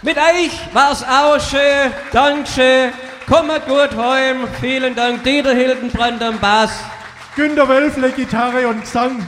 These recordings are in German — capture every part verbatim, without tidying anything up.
Mit euch war's auch schön. Dankeschön. Kommt gut heim. Vielen Dank. Dieter Hildenbrand am Bass. Günter Wölfle, Gitarre und Gesang.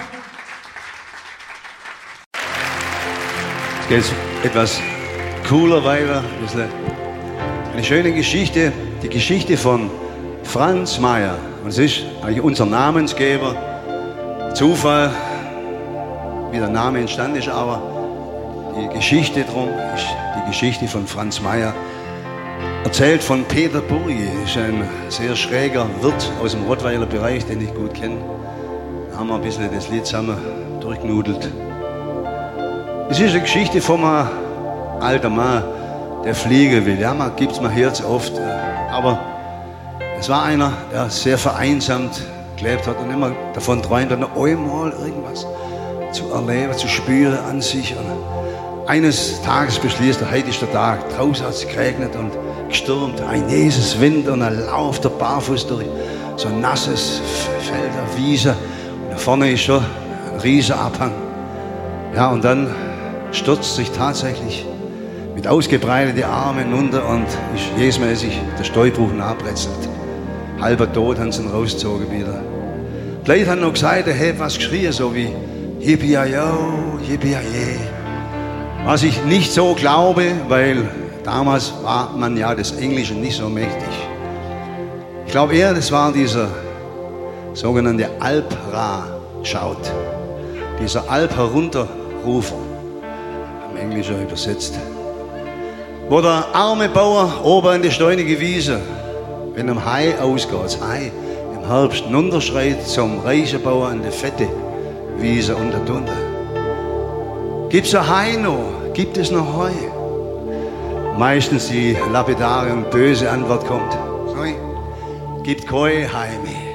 Jetzt geht's etwas cooler weiter. Das ist eine schöne Geschichte. Die Geschichte von Franz Mayer. Und es ist eigentlich unser Namensgeber. Zufall, wie der Name entstanden ist, aber die Geschichte drum ist die Geschichte von Franz Mayer. Erzählt von Peter Burgi, ist ein sehr schräger Wirt aus dem Rottweiler Bereich, den ich gut kenne. Da haben wir ein bisschen das Lied zusammen durchgenudelt. Es ist eine Geschichte von einem alten Mann, der fliegen will. Ja, man gibt's mir Herz oft, aber es war einer, der sehr vereinsamt gelebt hat und immer davon träumt, noch einmal irgendwas zu erleben, zu spüren an sich. Und eines Tages beschließt er, heute ist der Tag, draußen hat es geregnet und gestürmt, ein Jesus Wind und er lauft der barfuß durch so ein nasses Feld, eine Wiese und da vorne ist schon ein riesiger Abhang. Ja, und dann stürzt sich tatsächlich mit ausgebreiteten Armen runter und ist jeesmäßig der Steinbruch nachbrezelt. Halber tot haben sie ihn rausgezogen wieder. Gleich haben noch gesagt, er hätte was geschrien, so wie Yippie-ya-yo, Yippie-ya-ye. Was ich nicht so glaube, weil damals war man ja des Englischen nicht so mächtig. Ich glaube eher, das war dieser sogenannte Alp-Ra-Schaut. Dieser Alp-Herunterrufer, im Englischen übersetzt. Wo der arme Bauer oben an die steinige Wiese, wenn am Hai ausgeht, das Hai im Herbst runterschreit zum reichen Bauer an die fette Wiese unter drunter. Gibt's ein Hai noch? Gibt es noch Heu? Meistens die lapidare und böse Antwort kommt: Nein, gibt kein Hai mehr.